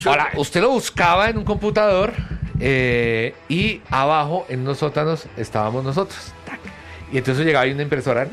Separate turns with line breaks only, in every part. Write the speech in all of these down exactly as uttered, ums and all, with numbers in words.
Ahora, usted lo buscaba en un computador eh, y abajo en unos sótanos estábamos nosotros. Tac. Y entonces llegaba ahí una impresora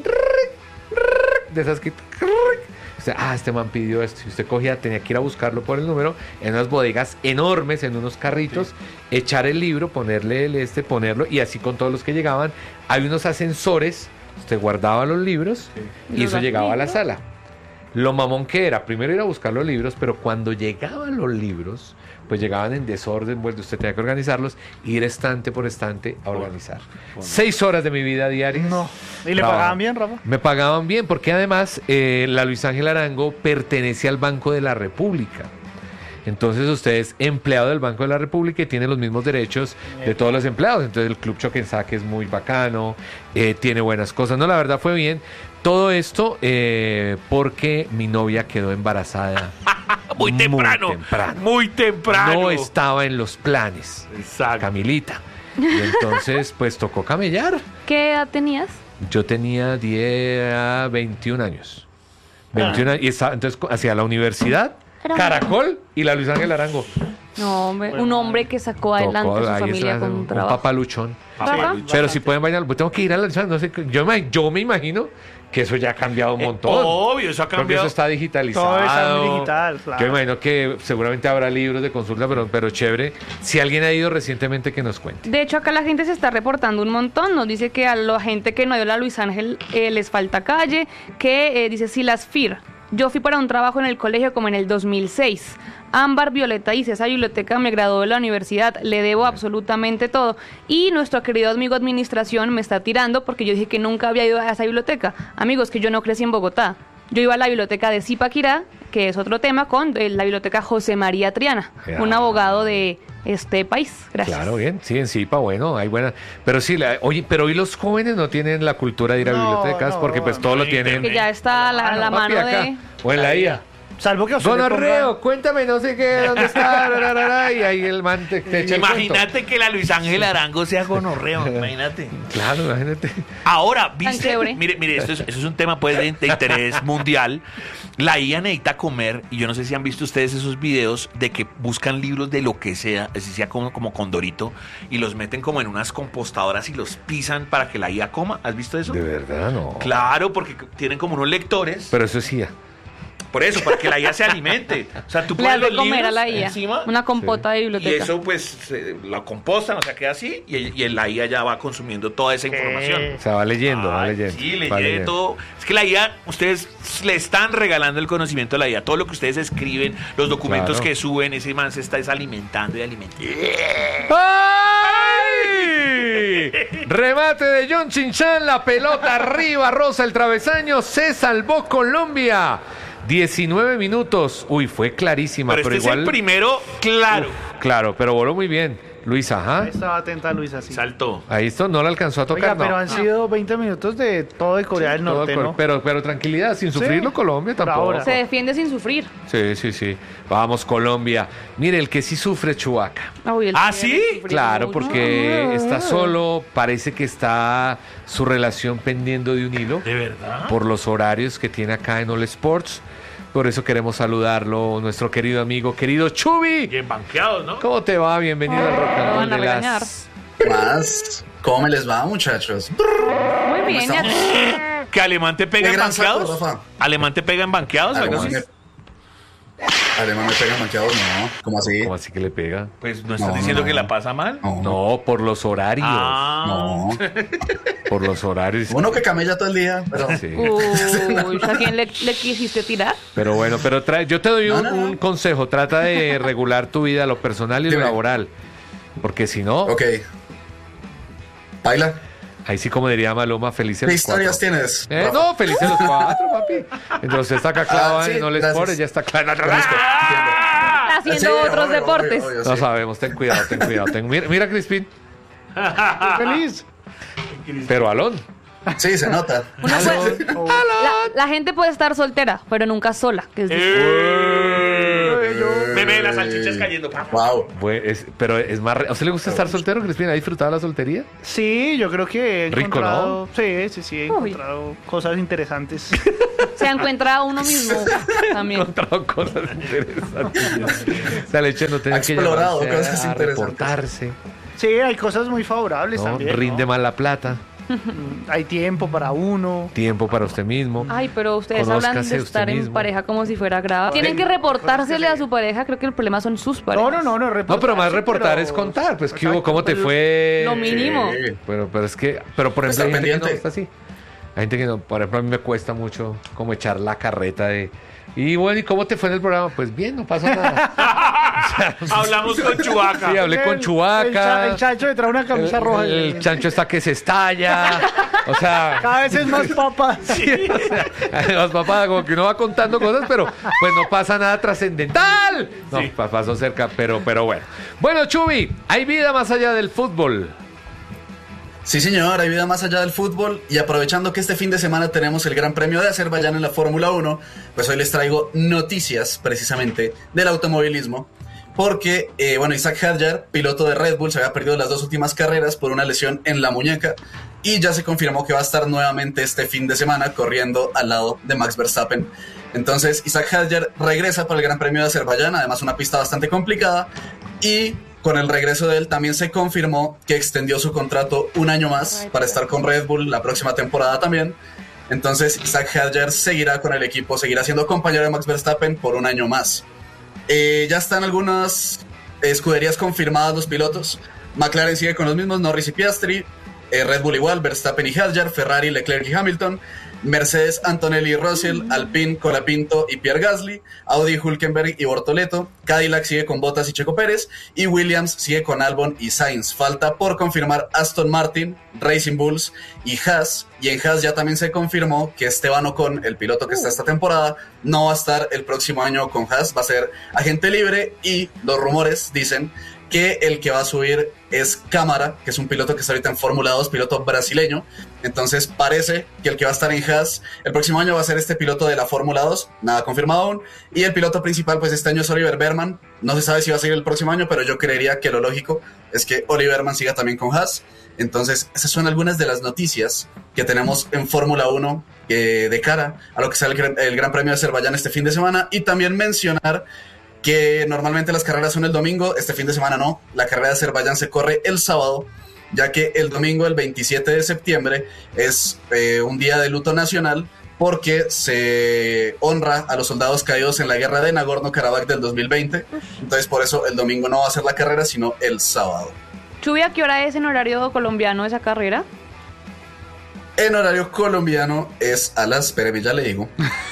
de esas que... Usted, ah, este man pidió esto. Y usted cogía, tenía que ir a buscarlo por el número en unas bodegas enormes, en unos carritos, sí. Echar el libro, ponerle el este, ponerlo, y así con todos los que llegaban. Hay unos ascensores, usted guardaba los libros, sí. Y eso llegaba a la sala. Lo mamón que era, primero ir a buscar los libros, pero cuando llegaban los libros, pues llegaban en desorden, pues usted tenía que organizarlos, ir estante por estante a organizar. Bueno. Seis horas de mi vida diaria.
No. ¿Y le pagaban bien, Rafa?
Me pagaban bien, porque además eh, la Luis Ángel Arango pertenece al Banco de la República. Entonces usted es empleado del Banco de la República y tiene los mismos derechos de todos los empleados. Entonces el Club Choque en Saque es muy bacano, eh, tiene buenas cosas. No, la verdad fue bien. Todo esto eh, porque mi novia quedó embarazada.
muy, temprano,
muy temprano.
Muy temprano.
No estaba en los planes.
Exacto.
Camilita. Y entonces pues tocó camellar.
¿Qué edad tenías?
Yo tenía diez, veintiún años. veintiún ah. años. Y estaba, entonces hacia la universidad. Caracol y la Luis Ángel Arango.
No, hombre, un hombre que sacó adelante
Tocó,
a su familia
es,
con
un,
un trabajo.
Un papaluchón.
¿Rafa?
Pero si pueden bailar, pues tengo que ir a la no sé, yo, me, yo me imagino que eso ya ha cambiado un montón.
Eh, obvio, eso ha cambiado.
Porque eso está digitalizado.
Todo está muy digital, claro.
Yo me imagino que seguramente habrá libros de consulta, pero, pero chévere. Si alguien ha ido recientemente, que nos cuente.
De hecho, acá la gente se está reportando un montón. Nos dice que a la gente que no dio la Luis Ángel eh, les falta calle. Que eh, dice, si las F I R. Yo fui para un trabajo en el colegio como en el dos mil seis. Ámbar Violeta dice, esa biblioteca me graduó de la universidad, le debo absolutamente todo. Y nuestro querido amigo administración me está tirando porque yo dije que nunca había ido a esa biblioteca. Amigos, que yo no crecí en Bogotá. Yo iba a la biblioteca de Zipaquirá, que es otro tema, con eh, la biblioteca José María Triana, ya. Un abogado de este país. Gracias.
Claro, bien, sí, en Zipa, bueno, hay buena. Pero sí, la, oye, pero hoy los jóvenes no tienen la cultura de ir a no, bibliotecas no, porque pues todo no, lo tienen.
Que ya está la, la mano de...
O en la I A.
Salvo que
Don Arreo, ponga... cuéntame, no sé qué, dónde está, ra, ra, ra, y ahí el man te, te echa el
Imagínate que la Luis Ángel Arango sea gonorreo, imagínate.
Claro, imagínate.
Ahora, viste, mire, mire, esto es, eso es un tema pues de, de interés mundial. La I A necesita comer, y yo no sé si han visto ustedes esos videos de que buscan libros de lo que sea, así sea como, como Condorito, y los meten como en unas compostadoras y los pisan para que la I A coma. ¿Has visto eso?
De verdad, no.
Claro, porque tienen como unos lectores.
Pero eso es I A.
Por eso, para que la I A se alimente. O sea, tú
le
pones
das de
los
comer
libros
a la I A,
encima,
una compota
sí.
de biblioteca.
Y eso pues se, la compostan, o sea, queda así, y, y la I A ya va consumiendo toda esa información.
O sea, va leyendo,
Ay,
va leyendo.
Sí, le
va
lee
leyendo.
todo. Es que la I A, ustedes le están regalando el conocimiento a la I A. Todo lo que ustedes escriben, los documentos
claro.
que suben, ese man se está desalimentando y alimentando.
¡Ay! Remate de John Chinchan, la pelota arriba, rosa el travesaño, se salvó Colombia. diecinueve minutos. Uy, fue clarísima.
Pero,
pero
este
igual...
es el primero, claro.
Uf, claro, pero voló muy bien. Luisa, ajá.
Ahí estaba atenta Luisa, sí.
Saltó.
Ahí esto no la alcanzó a tocar.
Oiga, pero
no.
han sido veinte minutos de todo de Corea
sí,
del Norte,
todo,
¿no?
Pero, pero tranquilidad, sin sufrirlo, sí, Colombia tampoco.
Ahora.
Se defiende sin sufrir.
Sí, sí, sí. Vamos, Colombia. Mire, el que sí sufre, Chewbacca.
Uy,
¿Ah, sí?
Claro,
mucho.
porque está solo, parece que está su relación pendiendo de un hilo.
¿De verdad?
Por los horarios que tiene acá en All Sports. Por eso queremos saludarlo, nuestro querido amigo, querido Chubi.
Bien banqueados, ¿no?
¿Cómo te va? Bienvenido al Rock and Roll
van a
de
regañar.
las...
Más. ¿Cómo me les va, muchachos?
Muy bien, ya.
¿Que Alemán te pega
Qué
en
gran saco,
banqueados?
Rafa.
¿Alemán te pega en banqueados? o algo
Alemán
así?
me, Alemán me pega manchados, no. ¿Cómo así?
¿Cómo así que le pega?
Pues no estás
No,
diciendo
no,
que
no.
la pasa mal.
No.
No, por los horarios.
Ah.
No.
Por los horarios.
Uno que camella todo el día, pero...
Sí.
Uy, ¿a quién le, le quisiste tirar?
Pero bueno, pero trae, yo te doy un,
No, no, no.
un consejo. Trata de regular tu vida, lo personal y lo
Dime.
laboral. Porque si no,
Ok. Baila.
ahí sí, como diría Maluma, felices
¿Qué
los cuatro.
historias tienes?
Eh,
Rafa?
no, felices los cuatro, papi. Entonces está acá clavado
Ah, sí,
en No Les
gracias.
Pores, ya está claro.
Conozco, entiendo.
Haciendo
Sí,
otros
obvio,
deportes.
obvio, obvio,
No
sí.
sabemos, ten cuidado, ten cuidado. Ten, mira, mira, Crispín.
Feliz.
Pero Alon.
Sí, se nota.
Uno puede- la, la gente puede estar soltera, pero nunca sola. Que es difícil.
Eh. Meme de las salchichas cayendo.
Wow.
Bueno, es- pero es más... re- ¿A usted le gusta estar soltero, Crispina? ¿Ha disfrutado la soltería?
Sí, yo creo que he
Rico,
encontrado... Sí, sí, sí, he
Uy.
encontrado cosas interesantes.
Se encuentra a uno mismo también.
Encontrado cosas interesantes. O sea, el hecho de no tener
Ha
que
explorado
llamarse
cosas
a
interesantes.
reportarse,
Sí, hay cosas muy favorables
¿no?
también.
Rinde
¿no?
más la plata,
Mm, Hay tiempo para uno.
tiempo para usted mismo.
Ay, pero ustedes
Conózcase
hablan de
usted
estar en
mismo.
pareja como si fuera grave. Tienen que reportársele a su pareja. Creo que el problema son sus parejas.
No, no, no, no.
No, pero más
reportarse,
reportar
pero-
es contar, pues, ¿qué hubo?
Exacto,
¿Cómo te
pero-
fue?
Lo mínimo.
Sí.
Pero, pero es que, pero por
Pues
ejemplo, hay
estar
gente que no
pendiente.
está así. Hay gente que no, por ejemplo, a mí me cuesta mucho como echar la carreta de... Y bueno, ¿y cómo te fue en el programa? Pues bien, no pasó nada.
Hablamos con Chubaca.
Sí, hablé con
El-
Chubaca.
El, cha- el chancho detrás de una camisa
El-
roja.
El, chancho está que se estalla. O sea...
Cada vez es más papa.
Sí, o sea, además, papá, como que uno va contando cosas, pero pues no pasa nada trascendental. No,
Sí.
pa- pasó cerca, pero, pero bueno. Bueno, Chubi, hay vida más allá del fútbol.
Sí, señor, hay vida más allá del fútbol y aprovechando que este fin de semana tenemos el Gran Premio de Azerbaiyán en la Fórmula uno, pues hoy les traigo noticias precisamente del automovilismo. Porque, eh, bueno, Isaac Hadjar, piloto de Red Bull, se había perdido las dos últimas carreras por una lesión en la muñeca y ya se confirmó que va a estar nuevamente este fin de semana corriendo al lado de Max Verstappen. Entonces, Isaac Hadjar regresa para el Gran Premio de Azerbaiyán, además una pista bastante complicada, y con el regreso de él también se confirmó que extendió su contrato un año más para estar con Red Bull la próxima temporada también. Entonces, Isaac Hadjar seguirá con el equipo, seguirá siendo compañero de Max Verstappen por un año más. Eh, ya están algunas escuderías confirmadas los pilotos. McLaren sigue con los mismos, Norris y Piastri. Eh, Red Bull igual, Verstappen y Hadjar. Ferrari, Leclerc y Hamilton. Mercedes, Antonelli y Russell. Alpine, Colapinto y Pierre Gasly. Audi, Hülkenberg y Bortoleto. Cadillac sigue con Bottas y Checo Pérez. Y Williams sigue con Albon y Sainz. Falta por confirmar Aston Martin, Racing Bulls y Haas. Y en Haas ya también se confirmó que Esteban Ocon, el piloto que está esta temporada, no va a estar el próximo año con Haas. Va a ser agente libre y los rumores dicen que el que va a subir es Cámara, que es un piloto que está ahorita en Fórmula dos, piloto brasileño. Entonces parece que el que va a estar en Haas el próximo año va a ser este piloto de la Fórmula dos, nada confirmado aún. Y el piloto principal pues este año es Oliver Behrman, no se sabe si va a seguir el próximo año, pero yo creería que lo lógico es que Oliver Behrman siga también con Haas. Entonces esas son algunas de las noticias que tenemos en Fórmula uno eh, de cara a lo que será el, gran- el Gran Premio de Azerbaiyán este fin de semana. Y también mencionar que normalmente las carreras son el domingo, este fin de semana no, la carrera de Azerbaiyán se corre el sábado, ya que el domingo, el veintisiete de septiembre, es eh, un día de luto nacional porque se honra a los soldados caídos en la guerra de Nagorno-Karabaj del dos mil veinte, entonces por eso el domingo no va a ser la carrera, sino el sábado.
Chubi, ¿a qué hora es en horario colombiano esa carrera?
En horario colombiano es a las, espéreme, ya le digo.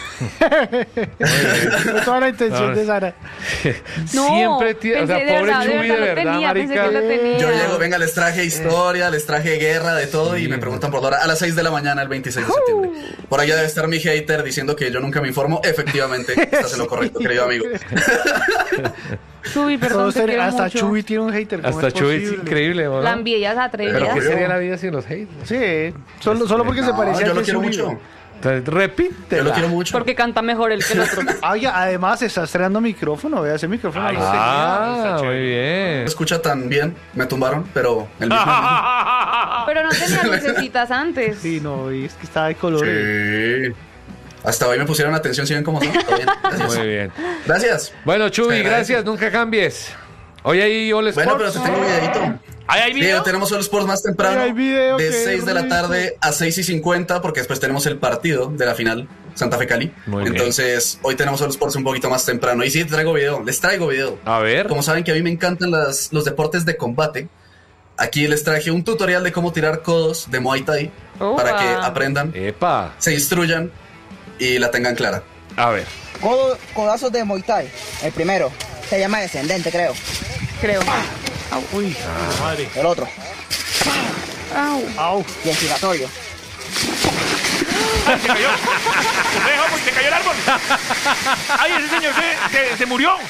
Fue toda la intención
No,
de Sara.
No,
Siempre, tío, o sea,
pensé de
pobre
verdad, de
Chubi, de
verdad lo
verdad,
tenía, pensé
marica.
que lo tenía.
Yo llego, venga, les traje historia, les traje guerra, de todo, y me preguntan por la hora a las seis de la mañana, el veintiséis de septiembre. Por allá debe estar mi hater diciendo que yo nunca me informo. Efectivamente, estás en lo correcto, querido amigo.
Chubi, perdón,
Todos
te
ten-
quiero
hasta
mucho.
Chubi tiene un hater. ¿cómo
Hasta
es
Chubi es
posible?
increíble, ¿no?
La envidia es
Pero
atrevida.
¿qué
Obvio.
sería la vida sin los haters?
Sí, solo, solo porque se
No,
parece
yo
al
lo
de
quiero
Zurigo.
mucho.
Entonces, repite.
Yo lo quiero mucho.
Porque canta mejor el que el otro.
Ay, además está estrenando micrófono, vea ese micrófono.
Ay,
no lo tenía.
Ah, muy bien.
No escucha tan bien, me tumbaron, pero el mismo.
Pero no tenía lucecitas antes.
Sí, no, y es que está de colores.
Sí. Hasta hoy me pusieron atención, si ven cómo son. Todo bien. Gracias.
Muy bien.
Gracias.
Bueno, Chubi,
Se agradece.
gracias, nunca cambies. Hoy hay All Sports.
Bueno, pero te tengo videito.
¿Ahí hay
Sí,
video?
tenemos All Sports más temprano,
Ay, hay video,
de
qué
seis de la
rico.
tarde a seis y cincuenta, porque después tenemos el partido de la final, Santa Fe Cali.
Muy bien.
Entonces, hoy tenemos All Sports un poquito más temprano. Y sí, te traigo video, les traigo video.
A ver.
Como saben que a mí me encantan las, los deportes de combate, aquí les traje un tutorial de cómo tirar codos de Muay Thai,
Opa.
para que aprendan,
Epa.
se instruyan y la tengan clara.
A ver.
Codo- codazos de Muay Thai. El primero se llama descendente, creo.
Creo.
Uy,
El otro,
Au.
au.
y el giratorio.
¡Ay, se cayó! ¡Dejo, pues, se cayó el árbol! ¡Ay, ese señor se, se, se murió!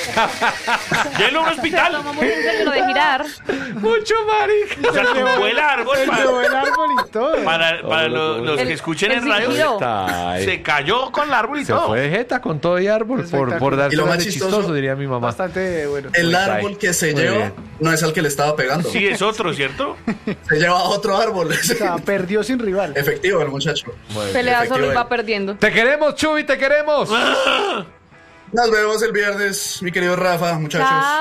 Llévelo a un
Se lo
hospital.
tomó muy en serio lo de girar.
Mucho marica.
O sea, tumbó el árbol
El
para,
llevó el árbol y todo.
para, para
Oh,
lo- los
el-
que escuchen
el
en radio.
fingido.
Ay,
Se cayó con el árbol y
se
todo.
fue de jeta con todo y árbol por, por darse
Y lo
una
más
de
chistoso-
chistoso, diría mi mamá.
Bastante bueno.
El
Muy
árbol
bien.
que se
Muy
lleva
bien.
no es al que le estaba pegando.
Sí, es otro, ¿cierto?
Se lleva a otro árbol.
O sea, perdió sin rival.
Efectivo el muchacho.
Muy bien.
Pelea solo y
efectivo.
va perdiendo.
Te queremos, Chuy, te queremos.
Nos vemos el viernes, mi querido Rafa, muchachos.
Chao.